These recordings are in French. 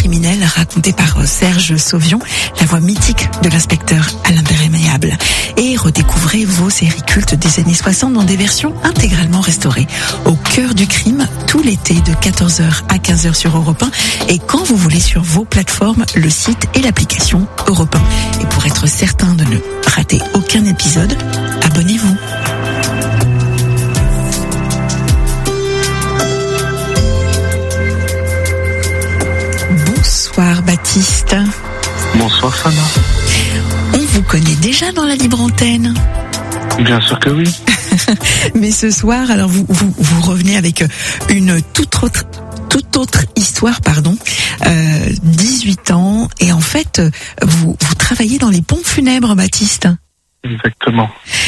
criminel raconté par Serge Sauvion, la voix mythique de l'inspecteur Alain Béréméable. Et redécouvrez vos séries cultes des années 60 dans des versions intégralement restaurées. Au cœur du crime, tout l'été de 14h à 15h sur Europe 1 et quand vous voulez sur vos plateformes, le site et l'application Europe 1. Et pour être certain de ne rater aucun épisode, abonnez-vous. Bonsoir Baptiste. Bonsoir Sana. On vous connaît déjà dans la libre antenne? Bien sûr que oui. Mais ce soir, alors vous revenez avec une toute autre histoire, 18 ans, et en fait, vous travaillez dans les pompes funèbres, Baptiste. Exactement.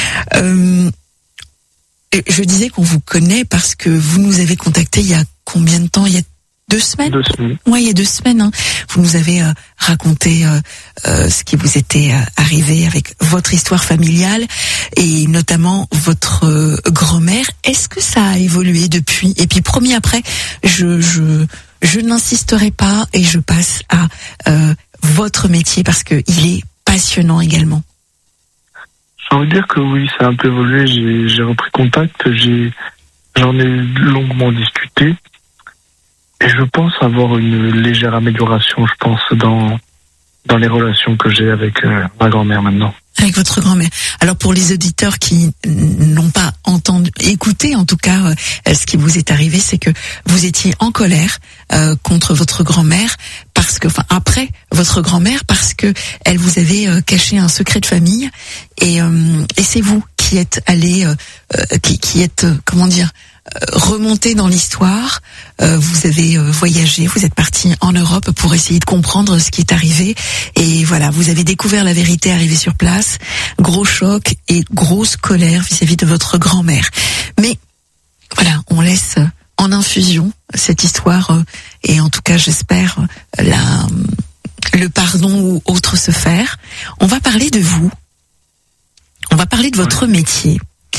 Je disais qu'on vous connaît parce que vous nous avez contacté il y a combien de temps? Il y a 2 semaines? 2 semaines. Ouais, il y a 2 semaines. Hein. Vous nous avez raconté ce qui vous était arrivé avec votre histoire familiale et notamment votre grand-mère. Est-ce que ça a évolué depuis? Et puis promis après, je n'insisterai pas et je passe à votre métier parce que il est passionnant également. J'ai envie de dire que oui, ça a un peu évolué. J'ai repris contact. J'en ai longuement discuté. Et je pense avoir une légère amélioration, je pense, dans les relations que j'ai avec ma grand-mère maintenant. Avec votre grand-mère. Alors pour les auditeurs qui n'ont pas écouté en tout cas ce qui vous est arrivé, c'est que vous étiez en colère contre votre grand-mère après votre grand-mère parce que elle vous avait caché un secret de famille et c'est vous qui êtes allé qui êtes remonté dans l'histoire, vous avez voyagé, vous êtes parti en Europe pour essayer de comprendre ce qui est arrivé et voilà, vous avez découvert la vérité arrivée sur place, gros choc et grosse colère vis-à-vis de votre grand-mère. Mais voilà, on laisse en infusion cette histoire et en tout cas j'espère le pardon ou autre se faire. On va parler de vous, on va parler de votre métier.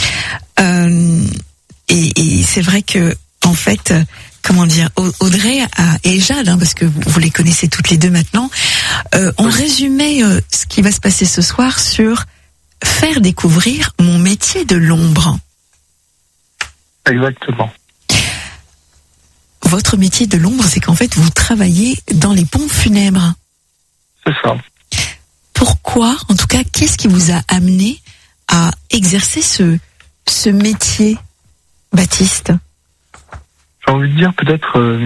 Et c'est vrai que, en fait, Audrey et Jade, parce que vous les connaissez toutes les deux maintenant, ont résumé ce qui va se passer ce soir sur faire découvrir mon métier de l'ombre. Exactement. Votre métier de l'ombre, c'est qu'en fait, vous travaillez dans les pompes funèbres. C'est ça. Pourquoi, en tout cas, qu'est-ce qui vous a amené à exercer ce métier, Baptiste? J'ai envie de dire peut-être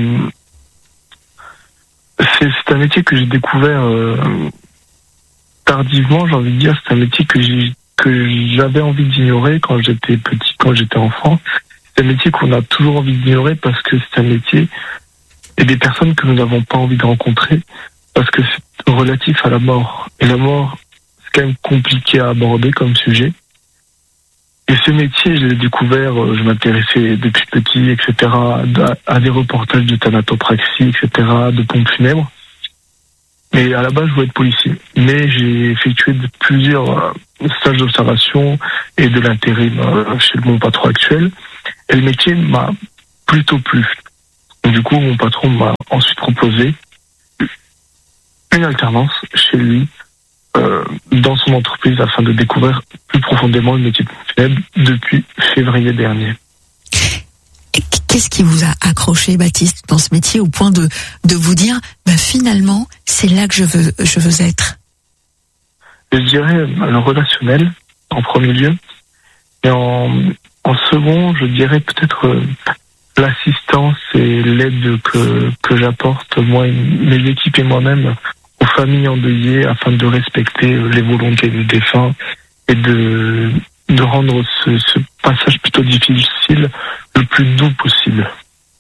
c'est un métier que j'ai découvert tardivement. J'ai envie de dire c'est un métier que j'avais envie d'ignorer quand j'étais petit, quand j'étais enfant. C'est un métier qu'on a toujours envie d'ignorer parce que c'est un métier et des personnes que nous n'avons pas envie de rencontrer parce que c'est relatif à la mort. Et la mort, c'est quand même compliqué à aborder comme sujet. Et ce métier, je l'ai découvert, je m'intéressais depuis petit, etc., à des reportages de thanatopraxie, etc., de pompes funèbres. Mais à la base, je voulais être policier. Mais j'ai effectué plusieurs stages d'observation et de l'intérim chez mon patron actuel. Et le métier m'a plutôt plu. Donc, du coup, mon patron m'a ensuite proposé une alternance chez lui, dans son entreprise afin de découvrir plus profondément le métier de pompe funèbre depuis février dernier. Qu'est-ce qui vous a accroché, Baptiste, dans ce métier au point de vous dire finalement c'est là que je veux être? Je dirais le relationnel en premier lieu et en second je dirais peut-être l'assistance et l'aide que j'apporte moi, mes équipes et moi-même aux familles endeuillées afin de respecter les volontés des défunts et de rendre ce passage plutôt difficile le plus doux possible.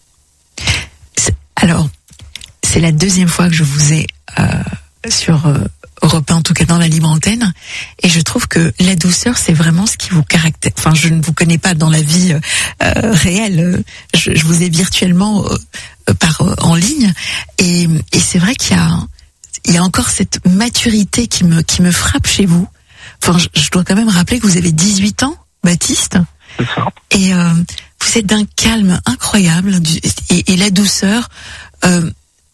Alors, c'est la deuxième fois que je vous ai sur Europe 1, en tout cas dans la libre antenne, et je trouve que la douceur, c'est vraiment ce qui vous caractérise. Enfin, je ne vous connais pas dans la vie réelle, je vous ai virtuellement en ligne, et c'est vrai qu'il y a encore cette maturité qui me frappe chez vous. Enfin, je dois quand même rappeler que vous avez 18 ans, Baptiste. C'est ça. Et vous êtes d'un calme incroyable et la douceur.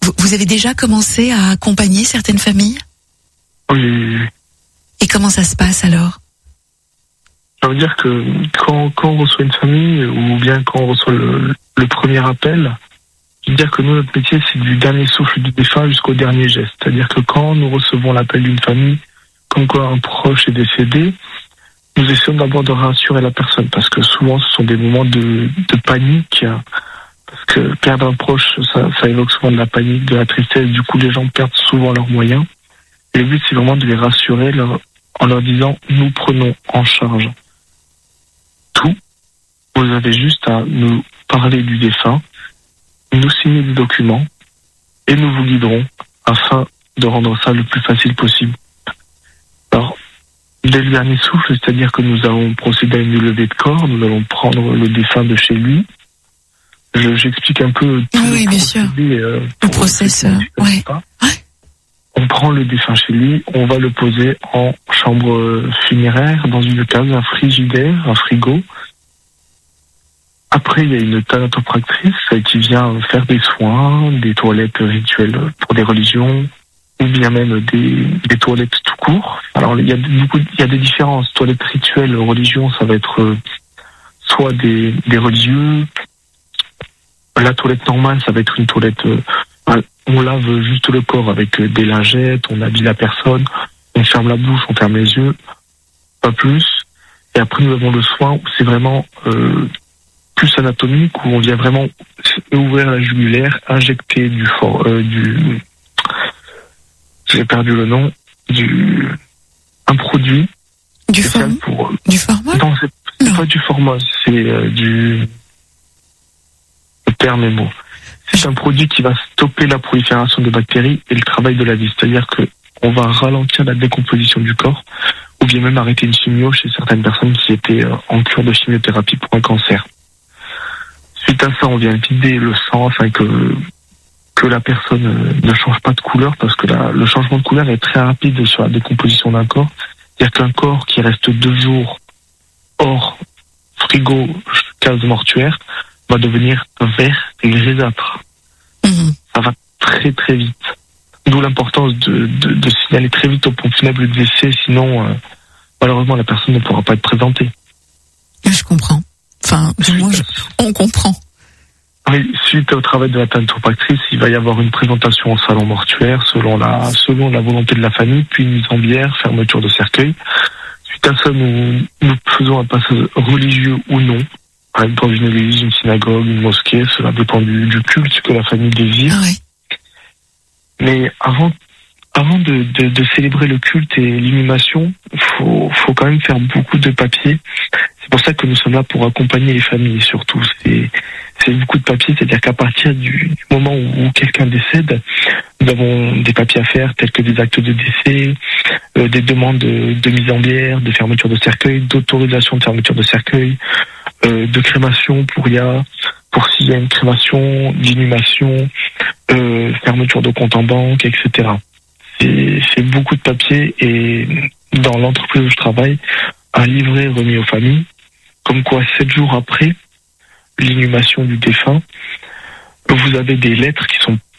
Vous avez déjà commencé à accompagner certaines familles? Oui. Et comment ça se passe alors? Ça veut dire que quand on reçoit une famille, ou bien quand on reçoit le premier appel, je veux dire que nous, notre métier, c'est du dernier souffle du défunt jusqu'au dernier geste. C'est-à-dire que quand nous recevons l'appel d'une famille, comme quoi un proche est décédé, nous essayons d'abord de rassurer la personne, parce que souvent ce sont des moments de panique, parce que perdre un proche, ça évoque souvent de la panique, de la tristesse, du coup les gens perdent souvent leurs moyens. Et le but, c'est vraiment de les rassurer en leur disant, nous prenons en charge tout, vous avez juste à nous parler du défunt, nous signer des documents, et nous vous guiderons afin de rendre ça le plus facile possible. Alors, dès le dernier souffle, c'est-à-dire que nous allons procéder à une levée de corps, nous allons prendre le défunt de chez lui. J'explique un peu tout oui, bien sûr. Le process. Ouais. On prend le défunt chez lui, on va le poser en chambre funéraire, dans une case, un frigidaire, un frigo. Après, il y a une thanatopractrice qui vient faire des soins, des toilettes rituelles pour des religions, ou bien même des toilettes tout court. Alors, il y a des différences. Toilettes rituelles, religion, ça va être soit des religieux. La toilette normale, ça va être une toilette, on lave juste le corps avec des lingettes, on habille la personne, on ferme la bouche, on ferme les yeux, pas plus. Et après, nous avons le soin où c'est vraiment plus anatomique, où on vient vraiment ouvrir la jugulaire, injecter j'ai perdu le nom, un produit. Du formol? Du formol? Non, c'est pas du formol, c'est le terme est mot. C'est un produit qui va stopper la prolifération des bactéries et le travail de la vie. C'est-à-dire que on va ralentir la décomposition du corps, ou bien même arrêter une chimio chez certaines personnes qui étaient en cure de chimiothérapie pour un cancer. Suite à ça, on vient vider le sang afin que la personne ne change pas de couleur, parce que le changement de couleur est très rapide sur la décomposition d'un corps. C'est-à-dire qu'un corps qui reste 2 jours hors frigo, case mortuaire, va devenir vert et grisâtre. Ça va très très vite. D'où l'importance de signaler très vite au pompe funèbre le décès, sinon malheureusement la personne ne pourra pas être présentée. Je comprends. Enfin, on comprend. Oui, suite au travail de la thanatopractrice, il va y avoir une présentation au salon mortuaire selon la volonté de la famille, puis une mise en bière, fermeture de cercueil. Suite à ça, nous faisons un passage religieux ou non, dans une église, une synagogue, une mosquée, cela dépend du culte que la famille désire. Ah ouais. Mais avant de célébrer le culte et l'inhumation, faut quand même faire beaucoup de papiers. C'est pour ça que nous sommes là pour accompagner les familles surtout. C'est beaucoup de papiers, c'est-à-dire qu'à partir du moment où quelqu'un décède, nous avons des papiers à faire tels que des actes de décès, des demandes de mise en bière, de fermeture de cercueil, d'autorisation de fermeture de cercueil, de crémation pour s'il y a une crémation, d'inhumation, fermeture de compte en banque, etc. C'est beaucoup de papiers, et dans l'entreprise où je travaille, un livret remis aux familles, comme quoi 7 jours après l'inhumation du défunt, vous avez des lettres qui sont